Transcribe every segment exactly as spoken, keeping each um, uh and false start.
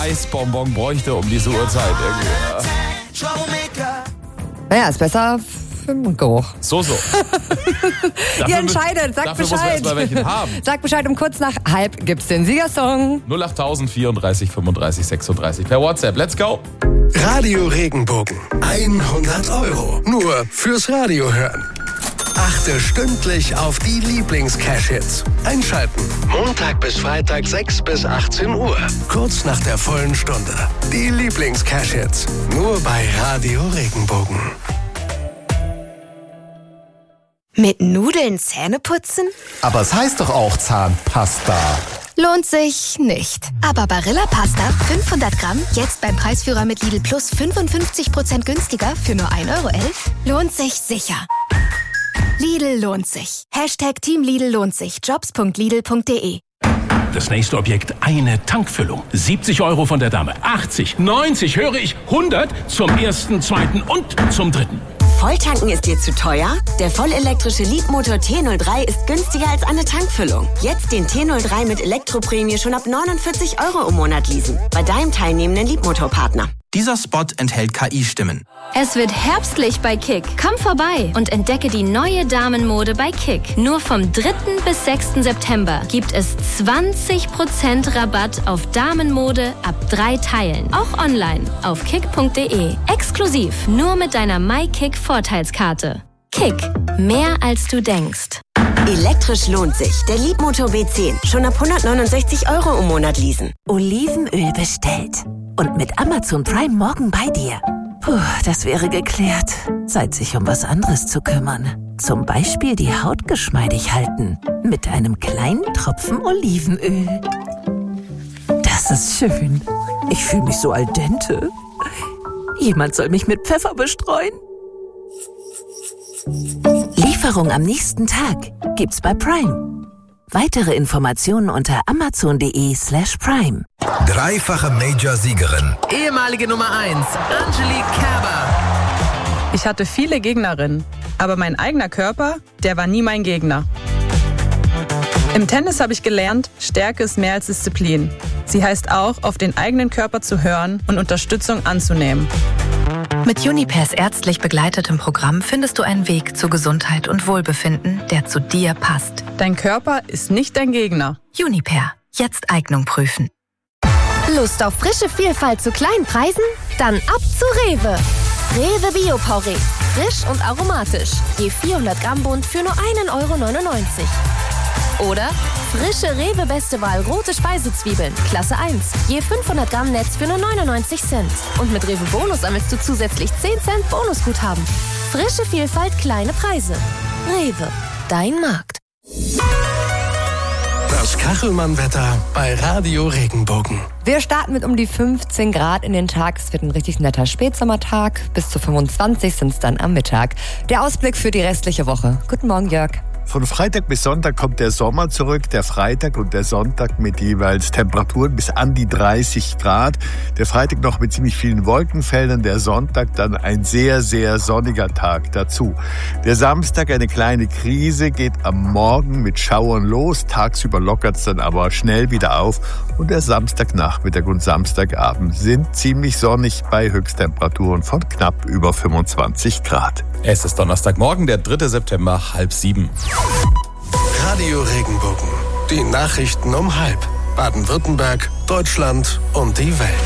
Eisbonbon bräuchte um diese Uhrzeit irgendwie. Naja, ist besser für den Geruch. So, so. Ihr entscheidet, sagt dafür Bescheid. Muss man erst mal welchen haben. Sagt Bescheid, um kurz nach halb gibt's den Siegersong. null acht tausend vierunddreißig fünfunddreißig sechsunddreißig per WhatsApp. Let's go. Radio Regenbogen. hundert Euro. Nur fürs Radio hören. Achte stündlich auf die Lieblings-Cash-Hits. Einschalten. Montag bis Freitag sechs bis achtzehn Uhr. Kurz nach der vollen Stunde. Die Lieblings-Cash-Hits. Nur bei Radio Regenbogen. Mit Nudeln Zähne putzen? Aber es heißt doch auch Zahnpasta. Lohnt sich nicht. Aber Barilla Pasta fünfhundert Gramm, jetzt beim Preisführer mit Lidl Plus fünfundfünfzig Prozent günstiger für nur ein Euro elf, lohnt sich sicher. Lidl lohnt sich. Hashtag Team Lidl lohnt sich. jobs punkt lidl punkt de. Das nächste Objekt, eine Tankfüllung. siebzig Euro von der Dame. achtzig, neunzig, höre ich, hundert zum ersten, zweiten und zum dritten. Volltanken ist dir zu teuer? Der vollelektrische Leapmotor T null drei ist günstiger als eine Tankfüllung. Jetzt den T null drei mit Elektroprämie schon ab neunundvierzig Euro im Monat leasen. Bei deinem teilnehmenden Leapmotor-Partner. Dieser Spot enthält K I-Stimmen. Es wird herbstlich bei Kick. Komm vorbei und entdecke die neue Damenmode bei Kick. Nur vom dritten bis sechsten September gibt es zwanzig Prozent Rabatt auf Damenmode ab drei Teilen. Auch online auf kick punkt de. Exklusiv nur mit deiner MyKick-Vorteilskarte. Kick. Mehr als du denkst. Elektrisch lohnt sich. Der Leapmotor B zehn. Schon ab hundertneunundsechzig Euro im Monat leasen. Olivenöl bestellt. Und mit Amazon Prime morgen bei dir. Puh, das wäre geklärt. Zeit, sich um was anderes zu kümmern. Zum Beispiel die Haut geschmeidig halten. Mit einem kleinen Tropfen Olivenöl. Das ist schön. Ich fühle mich so al dente. Jemand soll mich mit Pfeffer bestreuen. Lieferung am nächsten Tag gibt's bei Prime. Weitere Informationen unter amazon.de slash prime. Dreifache Major-Siegerin. Ehemalige Nummer eins, Angelique Kerber. Ich hatte viele Gegnerinnen, aber mein eigener Körper, der war nie mein Gegner. Im Tennis habe ich gelernt, Stärke ist mehr als Disziplin. Sie heißt auch, auf den eigenen Körper zu hören und Unterstützung anzunehmen. Mit Junipers ärztlich begleitetem Programm findest du einen Weg zu Gesundheit und Wohlbefinden, der zu dir passt. Dein Körper ist nicht dein Gegner. Juniper. Jetzt Eignung prüfen. Lust auf frische Vielfalt zu kleinen Preisen? Dann ab zu Rewe. Rewe Bio-Porree. Frisch und aromatisch. Je vierhundert Gramm Bund für nur ein Euro neunundneunzig. Oder frische Rewe Beste Wahl rote Speisezwiebeln, Klasse eins. Je fünfhundert Gramm Netz für nur neunundneunzig Cent. Und mit Rewe Bonus sammelst du zusätzlich zehn Cent Bonusguthaben. Frische Vielfalt, kleine Preise. Rewe, dein Markt. Das Kachelmann-Wetter bei Radio Regenbogen. Wir starten mit um die fünfzehn Grad in den Tag. Es wird ein richtig netter Spätsommertag. Bis zu fünfundzwanzig sind es dann am Mittag. Der Ausblick für die restliche Woche. Guten Morgen, Jörg. Von Freitag bis Sonntag kommt der Sommer zurück, der Freitag und der Sonntag mit jeweils Temperaturen bis an die dreißig Grad. Der Freitag noch mit ziemlich vielen Wolkenfeldern, der Sonntag dann ein sehr, sehr sonniger Tag dazu. Der Samstag eine kleine Krise, geht am Morgen mit Schauern los, tagsüber lockert es dann aber schnell wieder auf und der Samstagnachmittag und Samstagabend sind ziemlich sonnig bei Höchsttemperaturen von knapp über fünfundzwanzig Grad. Es ist Donnerstagmorgen, der dritte September, halb sieben. Radio Regenbogen. Die Nachrichten um halb. Baden-Württemberg, Deutschland und die Welt.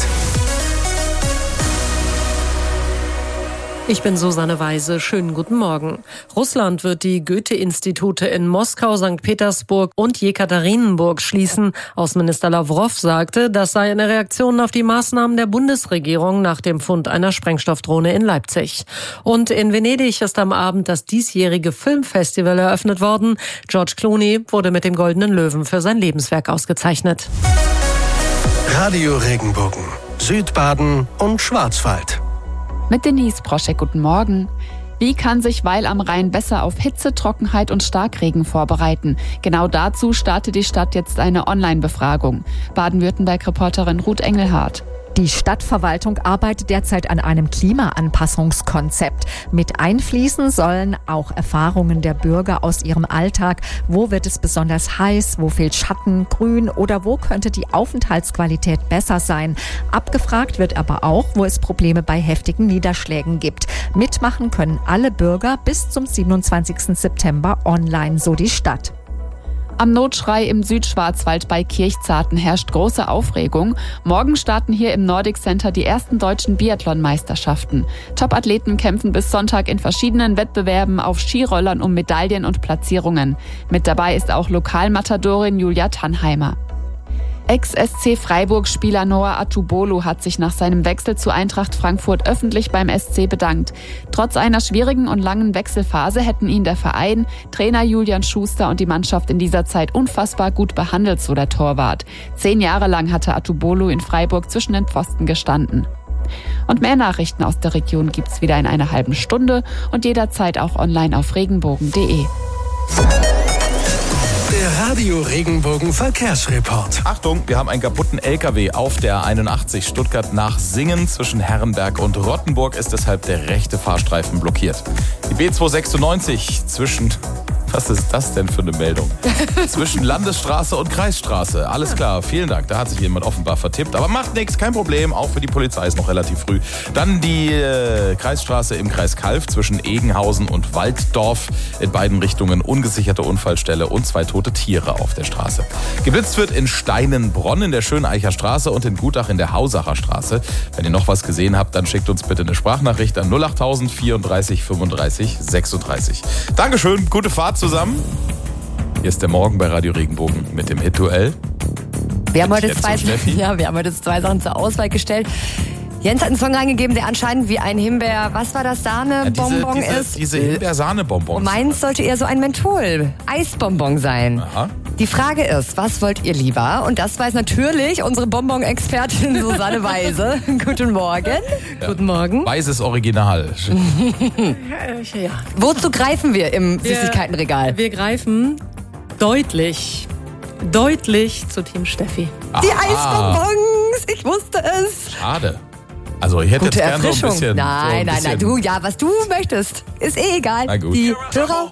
Ich bin Susanne Weise. Schönen guten Morgen. Russland wird die Goethe-Institute in Moskau, Sankt Petersburg und Jekaterinburg schließen. Außenminister Lawrow sagte, das sei eine Reaktion auf die Maßnahmen der Bundesregierung nach dem Fund einer Sprengstoffdrohne in Leipzig. Und in Venedig ist am Abend das diesjährige Filmfestival eröffnet worden. George Clooney wurde mit dem Goldenen Löwen für sein Lebenswerk ausgezeichnet. Radio Regenbogen. Südbaden und Schwarzwald. Mit Denise Proschek, guten Morgen. Wie kann sich Weil am Rhein besser auf Hitze, Trockenheit und Starkregen vorbereiten? Genau dazu startet die Stadt jetzt eine Online-Befragung. Baden-Württemberg-Reporterin Ruth Engelhardt. Die Stadtverwaltung arbeitet derzeit an einem Klimaanpassungskonzept. Mit einfließen sollen auch Erfahrungen der Bürger aus ihrem Alltag. Wo wird es besonders heiß? Wo fehlt Schatten, Grün oder wo könnte die Aufenthaltsqualität besser sein? Abgefragt wird aber auch, wo es Probleme bei heftigen Niederschlägen gibt. Mitmachen können alle Bürger bis zum siebenundzwanzigsten September online, so die Stadt. Am Notschrei im Südschwarzwald bei Kirchzarten herrscht große Aufregung. Morgen starten hier im Nordic Center die ersten deutschen Biathlon-Meisterschaften. Top-Athleten kämpfen bis Sonntag in verschiedenen Wettbewerben auf Skirollern um Medaillen und Platzierungen. Mit dabei ist auch Lokalmatadorin Julia Tannheimer. Ex-S C Freiburg-Spieler Noah Atubolu hat sich nach seinem Wechsel zu Eintracht Frankfurt öffentlich beim S C bedankt. Trotz einer schwierigen und langen Wechselphase hätten ihn der Verein, Trainer Julian Schuster und die Mannschaft in dieser Zeit unfassbar gut behandelt, so der Torwart. Zehn Jahre lang hatte Atubolu in Freiburg zwischen den Pfosten gestanden. Und mehr Nachrichten aus der Region gibt's wieder in einer halben Stunde und jederzeit auch online auf regenbogen punkt de. Der Radio Regenbogen Verkehrsreport. Achtung, wir haben einen kaputten L K W auf der einundachtzig Stuttgart nach Singen. Zwischen Herrenberg und Rottenburg ist deshalb der rechte Fahrstreifen blockiert. Die B zweihundertsechsundneunzig zwischen... Was ist das denn für eine Meldung? Zwischen Landesstraße und Kreisstraße. Alles klar, vielen Dank. Da hat sich jemand offenbar vertippt. Aber macht nichts, kein Problem. Auch für die Polizei ist noch relativ früh. Dann die äh, Kreisstraße im Kreis Calw zwischen Egenhausen und Walddorf. In beiden Richtungen ungesicherte Unfallstelle und zwei tote Tiere auf der Straße. Geblitzt wird in Steinenbronn in der Schöneicher Straße und in Gutach in der Hausacher Straße. Wenn ihr noch was gesehen habt, dann schickt uns bitte eine Sprachnachricht an null achttausend vierunddreißig fünfunddreißig sechsunddreißig. Dankeschön, gute Fahrt zusammen. Hier ist der Morgen bei Radio Regenbogen mit dem Hit-Duell. Wir haben, heute zwei, ja, wir haben heute zwei Sachen zur Auswahl gestellt. Jens hat einen Song reingegeben, der anscheinend wie ein Himbeer, was war das, Sahne-Bonbon ja, diese, diese, ist. Diese Himbeer-Sahne-Bonbons. Und meins sollte eher so ein Menthol-Eisbonbon sein. Aha. Die Frage ist, was wollt ihr lieber? Und das weiß natürlich unsere Bonbon-Expertin Susanne Weise. Guten Morgen. Ja. Guten Morgen. Weißes Original. ja. Wozu greifen wir im Wir, Süßigkeitenregal? Wir greifen deutlich, deutlich zu Team Steffi. Die Eisbonbons, ich wusste es. Schade. Also ich hätte Gute jetzt gerne so ein Erfrischung. bisschen... Nein, so ein nein, bisschen nein, du, ja, was du möchtest, ist eh egal. Na gut. Die Hörer